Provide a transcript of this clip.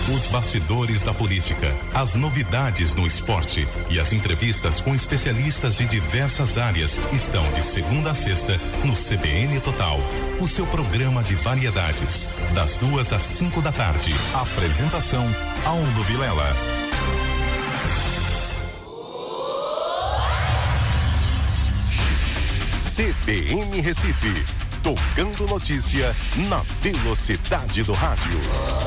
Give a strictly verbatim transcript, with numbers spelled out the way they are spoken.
Os bastidores da política, as novidades no esporte e as entrevistas com especialistas de diversas áreas estão de segunda a sexta no C B N Total, o seu programa de variedades, das duas às cinco da tarde. Apresentação Aldo Vilela. C B N Recife, tocando notícia na velocidade do rádio.